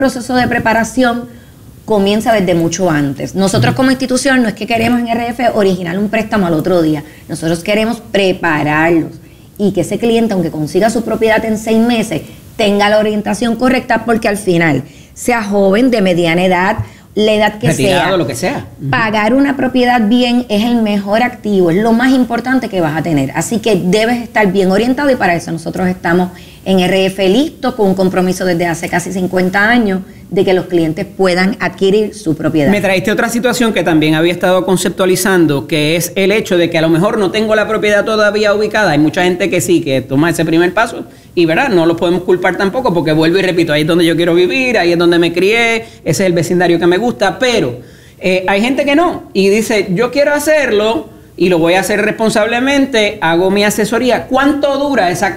proceso de preparación comienza desde mucho antes. Nosotros como institución no es que queremos en RF originar un préstamo al otro día. Nosotros queremos prepararlos y que ese cliente, aunque consiga su propiedad en 6 meses, tenga la orientación correcta, porque al final, sea joven, de mediana edad, la edad que retirado, sea, lo que sea. Pagar una propiedad bien es el mejor activo, es lo más importante que vas a tener. Así que debes estar bien orientado, y para eso nosotros estamos en RF listos, con un compromiso desde hace casi 50 años de que los clientes puedan adquirir su propiedad. Me traiste otra situación que también había estado conceptualizando, que es el hecho de que a lo mejor no tengo la propiedad todavía ubicada. Hay mucha gente que sí, que toma ese primer paso y, ¿verdad?, no los podemos culpar tampoco, porque vuelvo y repito, ahí es donde yo quiero vivir, ahí es donde me crié, ese es el vecindario que me gusta, pero hay gente que no y dice, yo quiero hacerlo y lo voy a hacer responsablemente, hago mi asesoría. ¿Cuánto dura esa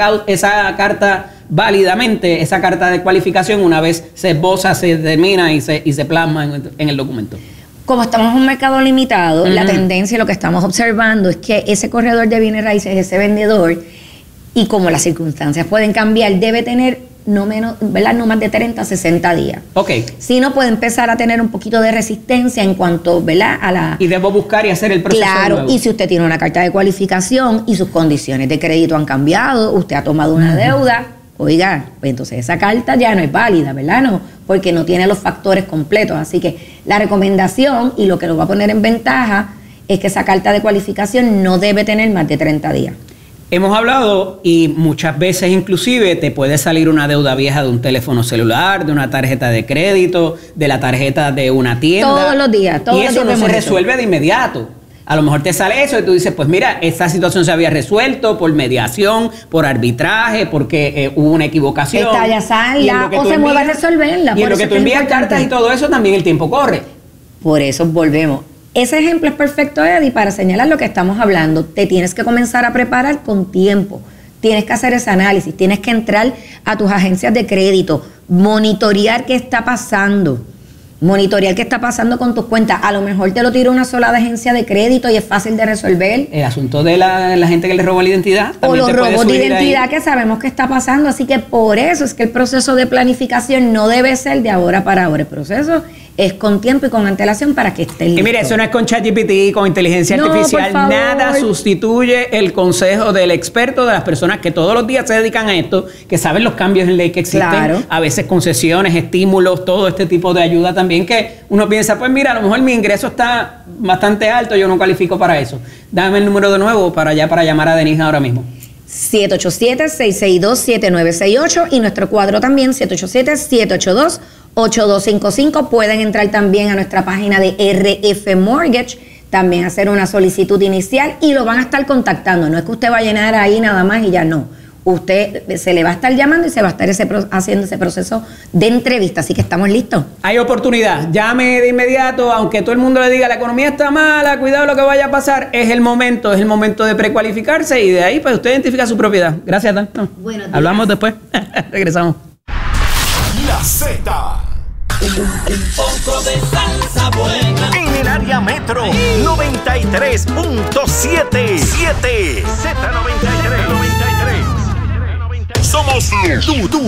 carta válidamente, esa carta de cualificación, una vez se esboza, se termina y se plasma en el documento? Como estamos en un mercado limitado, la tendencia y lo que estamos observando es que ese corredor de bienes raíces, ese vendedor, y como las circunstancias pueden cambiar, debe tener no menos, ¿verdad?, no más de 30 a 60 días. Ok. Si no, puede empezar a tener un poquito de resistencia en cuanto, ¿verdad?, a la... Y debo buscar y hacer el proceso. Claro, y si usted tiene una carta de cualificación y sus condiciones de crédito han cambiado, usted ha tomado una deuda, oiga, pues entonces esa carta ya no es válida, ¿verdad? No, porque no tiene los factores completos. Así que la recomendación, y lo que lo va a poner en ventaja, es que esa carta de cualificación no debe tener más de 30 días. Hemos hablado, y muchas veces inclusive te puede salir una deuda vieja de un teléfono celular, de una tarjeta de crédito, de la tarjeta de una tienda. Todos los días, todos los días. Y eso no se resuelve de inmediato. A lo mejor te sale eso y tú dices, pues mira, esta situación se había resuelto por mediación, por arbitraje, porque hubo una equivocación. Esta ya salga o se mueva a resolverla. Y en lo que tú envías cartas y todo eso, también el tiempo corre. Por eso volvemos. Ese ejemplo es perfecto, Eddie, para señalar lo que estamos hablando. Te tienes que comenzar a preparar con tiempo. Tienes que hacer ese análisis, tienes que entrar a tus agencias de crédito, monitorear qué está pasando. Monitorear qué está pasando con tus cuentas. A lo mejor te lo tira una sola agencia de crédito y es fácil de resolver. El asunto de la gente que le roba la identidad. O los robos de identidad que sabemos que está pasando. Así que por eso es que el proceso de planificación no debe ser de ahora para ahora. El proceso es con tiempo y con antelación para que esté listo. Y mire, eso no es con ChatGPT, con inteligencia artificial. Nada sustituye el consejo del experto, de las personas que todos los días se dedican a esto, que saben los cambios en ley que existen. Claro. A veces concesiones, estímulos, todo este tipo de ayuda también, que uno piensa, pues mira, a lo mejor mi ingreso está bastante alto, yo no califico para eso. Dame el número de nuevo para llamar a Denise ahora mismo. 787-662-7968 y nuestro cuadro también, 787-782-8255. Pueden entrar también a nuestra página de RF Mortgage, también hacer una solicitud inicial y lo van a estar contactando. No es que usted va a llenar ahí nada más y ya no. Usted se le va a estar llamando y se va a estar haciendo ese proceso de entrevista. Así que estamos listos. Hay oportunidad. Llame de inmediato, aunque todo el mundo le diga la economía está mala, cuidado lo que vaya a pasar. Es el momento de precualificarse y de ahí pues usted identifica su propiedad. Gracias, Dan. No. Buenos días. Hablamos después. Regresamos. La Z. Un poco de salsa buena. En el área metro, 93.7. Z93. Somos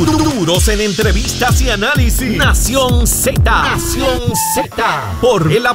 duros en entrevistas y análisis. Nación Z. Por el